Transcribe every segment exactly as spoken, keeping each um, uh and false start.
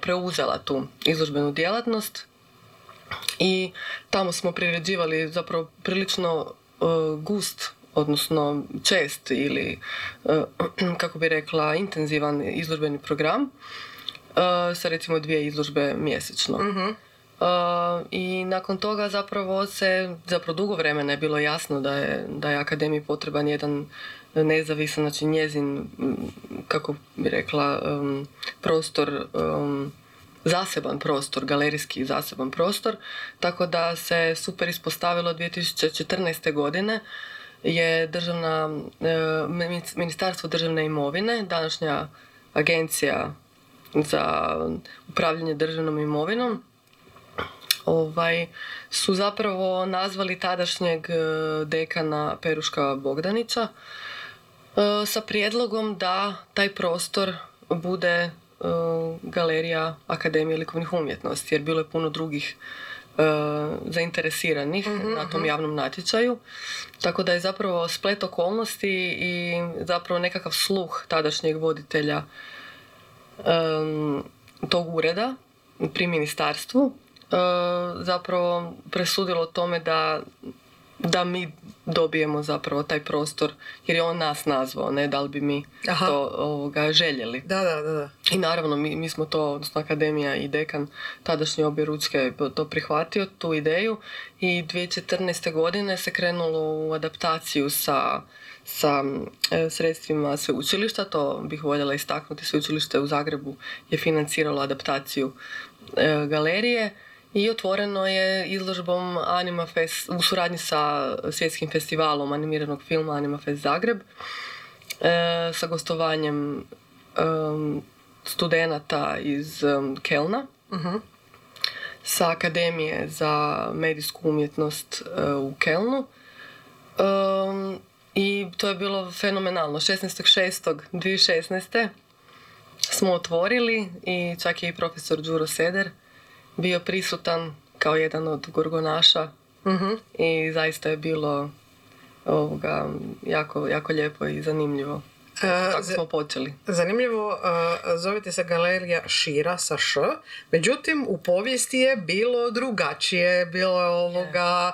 preuzela tu izložbenu djelatnost i tamo smo priređivali zapravo prilično uh, gust, odnosno čest ili, uh, kako bi rekla, intenzivan izložbeni program uh, sa recimo dvije izložbe mjesečno. Mm-hmm. Uh, I nakon toga zapravo se, zapravo dugo vremena je bilo jasno da je, da je akademiji potreban jedan nezavisan, znači njezin, kako bi rekla, um, prostor, um, zaseban prostor, galerijski zaseban prostor, tako da se super ispostavilo dvije tisuće četrnaeste. godine je državna, uh, Ministarstvo državne imovine, današnja agencija za upravljanje državnom imovinom, ovaj, su zapravo nazvali tadašnjeg dekana Peruška Bogdanića sa prijedlogom da taj prostor bude galerija Akademije likovnih umjetnosti, jer bilo je puno drugih zainteresiranih mm-hmm. na tom javnom natječaju. Tako da je zapravo splet okolnosti i zapravo nekakav sluh tadašnjeg voditelja um, tog ureda pri ministarstvu zapravo presudilo tome da, da mi dobijemo zapravo taj prostor, jer je on nas nazvao, ne da li bi mi Aha. to ovoga, željeli. Da, da, da, da. I naravno mi, mi smo to, odnosno akademija i dekan tadašnji objeručke to prihvatio, tu ideju, i dvije tisuće četrnaeste. godine se krenulo u adaptaciju sa, sa e, sredstvima sveučilišta. To bih voljela istaknuti. Sveučilište u Zagrebu je financiralo adaptaciju e, galerije i otvoreno je izložbom Anima Fest u suradnji sa svjetskim festivalom animiranog filma Anima Fest Zagreb, e, sa gostovanjem e, studenata iz um, Kelna, uh-huh. sa Akademije za medijsku umjetnost e, u Kelnu. E, I to je bilo fenomenalno. šesnaestog šestog dvije tisuće šesnaeste. smo otvorili i čak je i profesor Đuro Seder bio prisutan kao jedan od gorgonaša mm-hmm. i zaista je bilo ovoga, jako, jako lijepo i zanimljivo. Tako uh, smo počeli. Zanimljivo, uh, zovete se galerija Šira sa š, međutim u povijesti je bilo drugačije, bilo je ovoga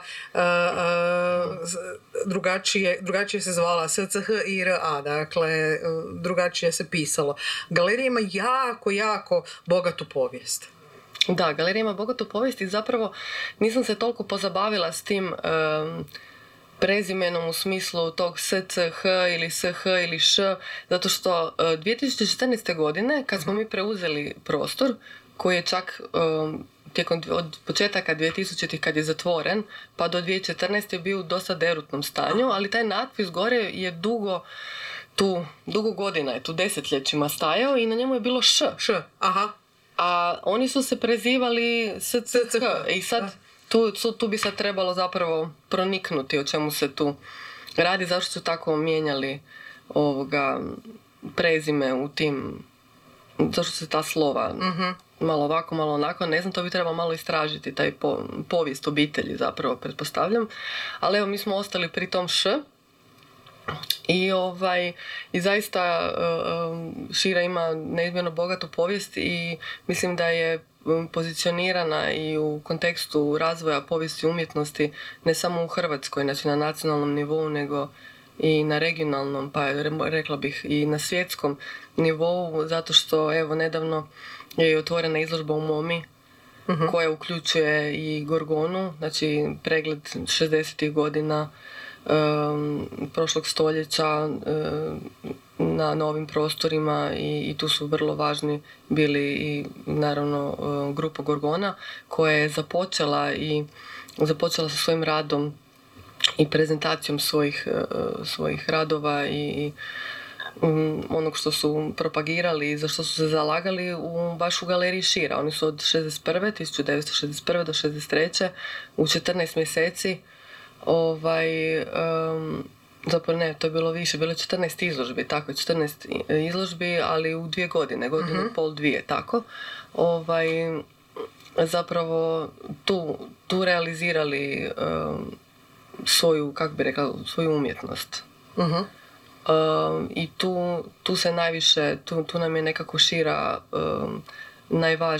uh, uh, drugačije, drugačije se zvala S C H I R A, dakle uh, drugačije se pisalo. Galerija ima jako, jako bogatu povijest. Da, galerija ima bogatu povijest i zapravo nisam se toliko pozabavila s tim um, prezimenom u smislu tog S C H ili S H ili Š, zato što uh, dvije tisuće četrnaeste. godine kad smo mi preuzeli prostor koji je čak um, tijekom od početaka dvije tisućite. kad je zatvoren pa do dvije tisuće četrnaeste. je bio u dosta derutnom stanju, ali taj natpis gore je dugo tu, dugo godina je tu desetljećima stajao i na njemu je bilo Š. Š, aha. A oni su se prezivali S C H i sad tu, tu, tu bi sad trebalo zapravo proniknuti o čemu se tu radi, zašto su tako mijenjali ovoga prezime u tim, zašto se ta slova mm-hmm. malo ovako, malo onako, ne znam, to bi trebalo malo istražiti, taj po, povijest obitelji zapravo, pretpostavljam. Ali evo, mi smo ostali pri tom Š. I, ovaj, i zaista uh, Šira ima neizmjerno bogatu povijest i mislim da je pozicionirana i u kontekstu razvoja povijesti umjetnosti ne samo u Hrvatskoj, znači na nacionalnom nivou, nego i na regionalnom, pa rekla bih i na svjetskom nivou, zato što evo nedavno je otvorena izložba u MoMI uh-huh. koja uključuje i Gorgonu, znači pregled šezdesetih godina Um, prošlog stoljeća um, na novim prostorima i, i tu su vrlo važni bili i naravno um, grupa Gorgona koja je započela i započela sa svojim radom i prezentacijom svojih, uh, svojih radova i, i um, onog što su propagirali i za što su se zalagali u, baš u galeriji Šira. Oni su od šezdeset prve. tisuće devetsto šezdeset prve do šezdeset treće u četrnaest mjeseci Ovaj, um, zapravo ne, to je bilo više, bilo je četrnaest izložbi, tako, četrnaest izložbi, ali u dvije godine, godinu uh-huh. pol, dvije, tako. Ovaj, zapravo tu, tu realizirali um, svoju, kako bi rekla, svoju umjetnost. Uh-huh. Um, I tu, tu se najviše, tu, tu nam je nekako Šira um, najvažnija